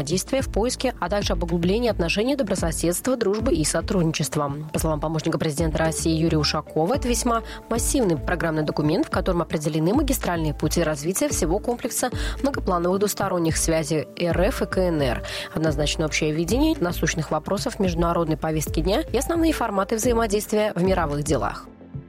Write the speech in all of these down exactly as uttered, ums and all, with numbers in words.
действия в поиске, а также об углублении отношений добрососедства, дружбы и сотрудничества. По словам помощника президента России Юрия Ушакова, это весьма массивный программный документ, в котором определены магистральные пути развития всего комплекса многоплановых двусторонних связей РФ и КНР, однозначно общее видение насущных вопросов международной повестки дня и основные форматы взаимодействия в мировых делах.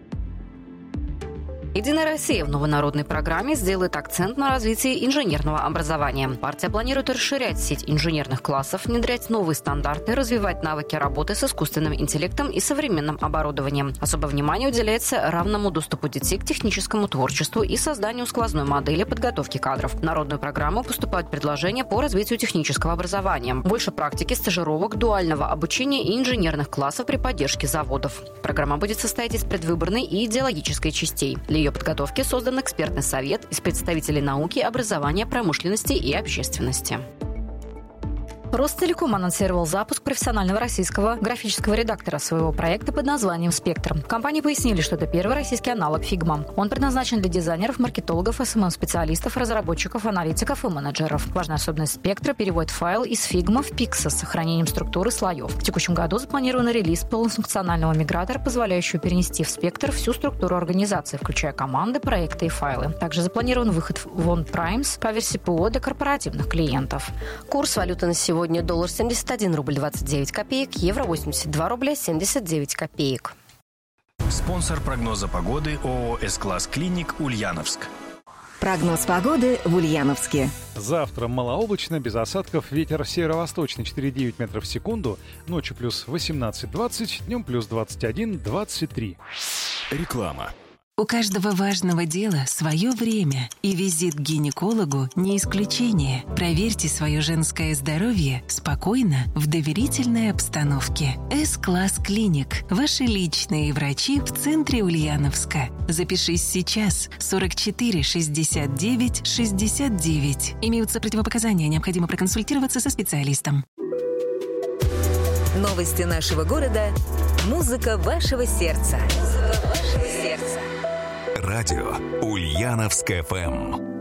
«Единая Россия» в новой народной программе сделает акцент на развитии инженерного образования. Партия планирует расширять сеть инженерных классов, внедрять новые стандарты, развивать навыки работы с искусственным интеллектом и современным оборудованием. Особое внимание уделяется равному доступу детей к техническому творчеству и созданию сквозной модели подготовки кадров. В народную программу поступают предложения по развитию технического образования. Больше практики, стажировок, дуального обучения и инженерных классов при поддержке заводов. Программа будет состоять из предвыборной и идеологической частей. Для ее подготовки создан экспертный совет из представителей науки, образования, промышленности и общественности. Ростелеком анонсировал запуск профессионального российского графического редактора своего проекта под названием «Спектр». В компании пояснили, что это первый российский аналог Figma. Он предназначен для дизайнеров, маркетологов, эс эм эм-специалистов, разработчиков, аналитиков и менеджеров. Важная особенность «Спектра» — переводит файл из Figma в Pix с сохранением структуры слоев. В текущем году запланирован релиз полнофункционального мигратора, позволяющего перенести в «Спектр» всю структуру организации, включая команды, проекты и файлы. Также запланирован выход в on-premise по версии ПО для корпоративных клиентов. Курс валюты на сегодня Сегодня доллар семьдесят один рубль двадцать девять копеек, евро восемьдесят два рубля семьдесят девять копеек. Спонсор прогноза погоды ООО «С-класс Клиник» Ульяновск. Прогноз погоды в Ульяновске. Завтра малооблачно, без осадков, ветер северо-восточный четыре целых девять метров в секунду, ночью плюс восемнадцать двадцать, днем плюс двадцать один двадцать три. Реклама. У каждого важного дела свое время, и визит к гинекологу не исключение. Проверьте свое женское здоровье спокойно, в доверительной обстановке. С-класс Клиник. Ваши личные врачи в центре Ульяновска. Запишись сейчас. сорок четыре шестьдесят девять шестьдесят девять. Имеются противопоказания, необходимо проконсультироваться со специалистом. Новости нашего города. Музыка вашего сердца. Музыка вашего сердца. Радио Ульяновск эф эм.